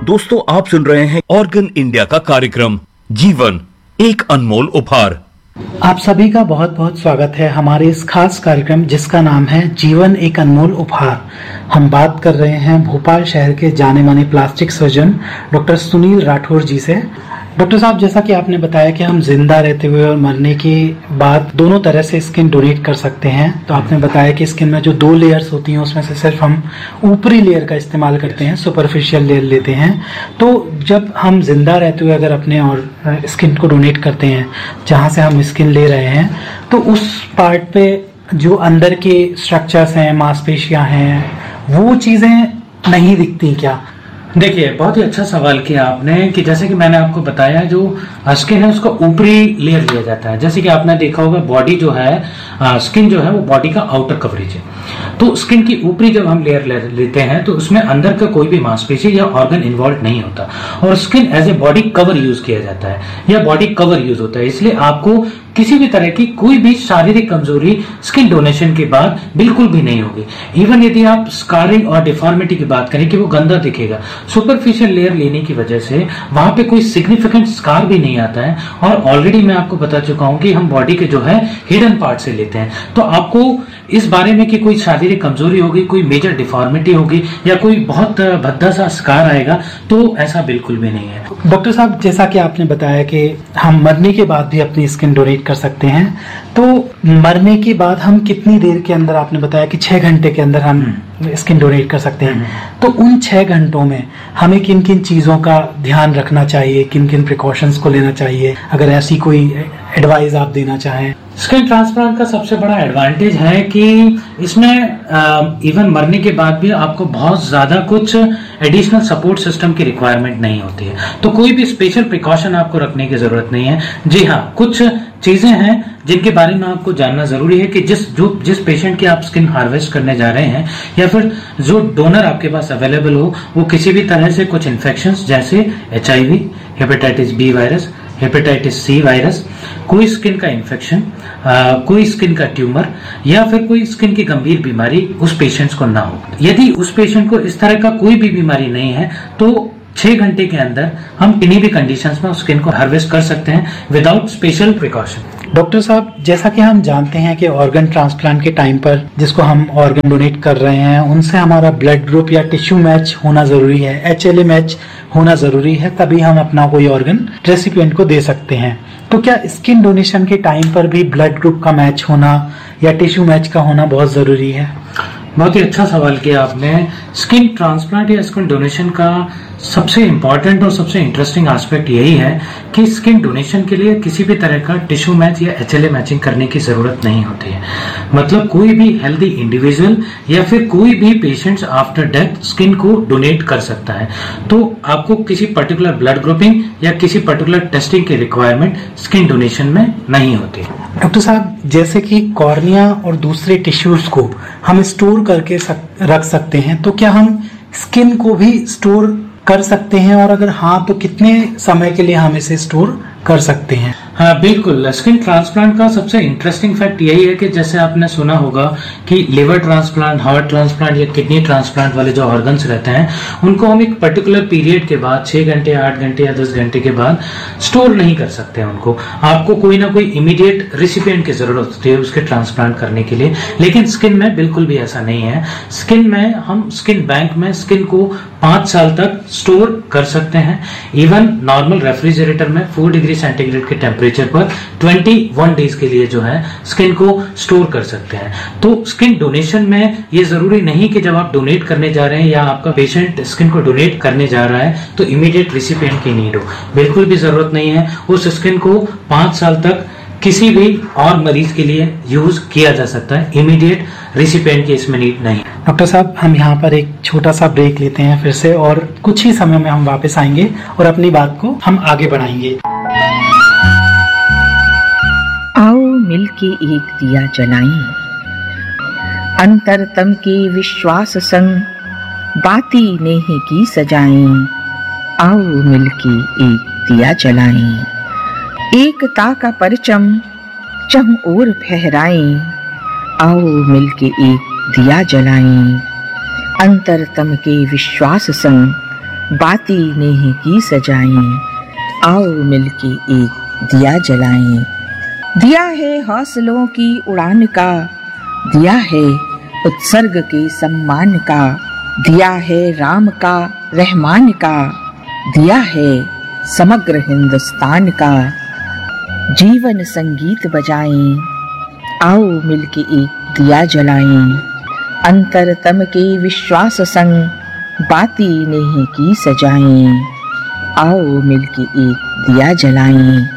दोस्तों, आप सुन रहे हैं ऑर्गन इंडिया का कार्यक्रम जीवन एक अनमोल उपहार। आप सभी का बहुत बहुत स्वागत है हमारे इस खास कार्यक्रम जिसका नाम है जीवन एक अनमोल उपहार। हम बात कर रहे हैं भोपाल शहर के जाने माने plastic surgeon doctor Sunil Rathore जी से। डॉक्टर साहब, जैसा कि आपने बताया कि हम जिंदा रहते हुए और मरने के बाद दोनों तरह से स्किन डोनेट कर सकते हैं, तो आपने बताया कि स्किन में जो 2 लेयर्स होती हैं उसमें से सिर्फ हम ऊपरी लेयर का इस्तेमाल करते हैं, सुपरफिशियल लेयर लेते हैं। तो जब हम जिंदा रहते हुए अगर अपने और स्किन को डोनेट करते हैं जहाँ से हम स्किन ले रहे हैं, तो उस पार्ट पे जो अंदर के स्ट्रक्चर्स हैं, मांसपेशियां हैं, वो चीजें नहीं दिखती क्या? देखिए, बहुत ही अच्छा सवाल किया आपने कि जैसे कि मैंने आपको बताया, जो स्किन है उसका ऊपरी लेयर लिया जाता है। जैसे कि आपने देखा होगा, बॉडी जो है, स्किन जो है वो बॉडी का आउटर कवरेज है। तो स्किन की ऊपरी जब हम लेयर लेते हैं तो उसमें अंदर का कोई भी मांसपेशी या ऑर्गन इन्वॉल्व नहीं होता, और skin as a body cover use किया जाता है या बॉडी कवर यूज होता है। इसलिए आपको किसी भी तरह की कोई भी शारीरिक कमजोरी स्किन डोनेशन के बाद बिल्कुल भी नहीं होगी। इवन यदि आप स्कारिंग और डिफॉर्मिटी की बात करें कि वो गंदा दिखेगा, सुपरफिशियल लेयर लेने की वजह से वहां पे कोई सिग्निफिकेंट स्कार भी नहीं आता है। और ऑलरेडी मैं आपको बता चुका हूं कि हम बॉडी के जो है हिडन पार्ट से लेते हैं। तो आपको इस बारे में कि कोई शारीरिक कमजोरी होगी, कोई मेजर डिफॉर्मिटी होगी या कोई बहुत भद्दा सा स्कार आएगा, तो ऐसा बिल्कुल भी नहीं है। डॉक्टर साहब, जैसा कि आपने बताया कि हम मरने के बाद भी अपनी स्किन डोनेट कर सकते हैं, तो मरने के बाद हम कितनी देर के अंदर, आपने बताया कि 6 घंटे के अंदर हम स्किन डोनेट कर सकते हैं, तो उन 6 घंटों में हमें किन किन चीजों का ध्यान रखना चाहिए, किन किन प्रिकॉशंस को लेना चाहिए, अगर ऐसी कोई एडवाइस आप देना चाहें? स्किन ट्रांसप्लांट का सबसे बड़ा एडवांटेज है कि इसमें इवन मरने के बाद भी आपको बहुत ज्यादा कुछ एडिशनल सपोर्ट सिस्टम की रिक्वायरमेंट नहीं होती है, तो कोई भी स्पेशल प्रिकॉशन आपको रखने की जरूरत नहीं है। जी हाँ, कुछ चीजें हैं जिनके बारे में आपको जानना जरूरी है कि जिस पेशेंट की आप स्किन हार्वेस्ट करने जा रहे हैं या फिर जो डोनर आपके पास अवेलेबल हो, वो किसी भी तरह से कुछ इन्फेक्शंस जैसे HIV, hepatitis B virus, hepatitis C virus, कोई स्किन का इन्फेक्शन, कोई स्किन का ट्यूमर या फिर कोई स्किन की गंभीर बीमारी उस पेशेंट को ना हो। यदि उस पेशेंट को इस तरह का कोई भी बीमारी नहीं है तो 6 घंटे के अंदर हम किन्हीं भी कंडीशंस में स्किन को हार्वेस्ट कर सकते हैं विदाउट स्पेशल प्रिकॉशन। डॉक्टर साहब, जैसा कि हम जानते हैं कि ऑर्गन ट्रांसप्लांट के टाइम पर जिसको हम ऑर्गन डोनेट कर रहे हैं उनसे हमारा ब्लड ग्रुप या टिश्यू मैच होना जरूरी है, HLA मैच होना जरूरी है, तभी हम अपना कोई ऑर्गन रेसिपिएंट को दे सकते हैं। तो क्या स्किन डोनेशन के टाइम पर भी ब्लड ग्रुप का मैच होना या टिश्यू मैच का होना बहुत जरूरी है? बहुत ही अच्छा सवाल किया आपने। स्किन ट्रांसप्लांट या स्किन डोनेशन का सबसे इंपॉर्टेंट और सबसे इंटरेस्टिंग एस्पेक्ट यही है कि स्किन डोनेशन के लिए किसी भी तरह का टिश्यू मैच या HLA मैचिंग करने की जरूरत नहीं होती है। मतलब कोई भी हेल्दी इंडिविजुअल या फिर कोई भी पेशेंट्स आफ्टर डेथ स्किन को डोनेट कर सकता है। तो आपको किसी पर्टिकुलर ब्लड ग्रुपिंग या किसी पर्टिकुलर टेस्टिंग की रिक्वायरमेंट स्किन डोनेशन में नहीं होती। डॉक्टर साहब, जैसे कि कॉर्निया और दूसरे टिश्यूज को हम स्टोर करके रख सकते हैं, तो क्या हम स्किन को भी स्टोर कर सकते हैं, और अगर हाँ तो कितने समय के लिए हम इसे स्टोर कर सकते हैं? हाँ बिल्कुल, स्किन ट्रांसप्लांट का सबसे इंटरेस्टिंग फैक्ट यही है कि जैसे आपने सुना होगा कि लिवर ट्रांसप्लांट, हार्ट ट्रांसप्लांट या किडनी ट्रांसप्लांट वाले जो ऑर्गन्स रहते हैं उनको हम एक पर्टिकुलर पीरियड के बाद 6 घंटे, 8 घंटे या 10 घंटे के बाद स्टोर नहीं कर सकते हैं उनको। आपको कोई ना कोई इमीडिएट रिसिपिएंट की जरूरत होती है उसके ट्रांसप्लांट करने के लिए, लेकिन स्किन में बिल्कुल भी ऐसा नहीं है। स्किन में हम स्किन बैंक में स्किन को 5 साल तक स्टोर कर सकते हैं। इवन नॉर्मल रेफ्रिजरेटर में 4 डिग्री सेंटीग्रेड के टेम्परेचर पर 21 डेज के लिए जो है स्किन को स्टोर कर सकते हैं। तो स्किन डोनेशन में ये जरूरी नहीं कि जब आप डोनेट करने जा रहे हैं या आपका पेशेंट स्किन को डोनेट करने जा रहा है तो इमीडिएट रिसिपिएंट की नीड हो, बिल्कुल भी जरूरत नहीं है। उस स्किन को 5 साल तक किसी भी और मरीज के लिए यूज किया जा सकता है, इमीडिएट रिसिपिएंट की इसमें नीड नहीं। डॉक्टर साहब, हम यहाँ पर एक छोटा सा ब्रेक लेते हैं फिर से, और कुछ ही समय में हम वापस आएंगे और अपनी बात को हम आगे बढ़ाएंगे। आओ मिलके एक दिया जलाएं, अंतरतम के विश्वास संग बाती नेह की सजाएं। आओ मिलके एक दिया जलाएं, एकता का परचम चम और फहराएं। आओ मिलके एक दिया जलाएं, अंतरतम के विश्वास संग बाती नेह की सजाएं, आओ मिलके एक दिया जलाएं। दिया है हौसलों की उड़ान का, दिया है उत्सर्ग के सम्मान का, दिया है राम का रहमान का, दिया है समग्र हिंदुस्तान का। जीवन संगीत बजाएं, आओ मिलके एक दिया जलाएं। अंतरतम के विश्वास संग बाती नेह की सजाएं, आओ मिलके एक दिया जलाएं।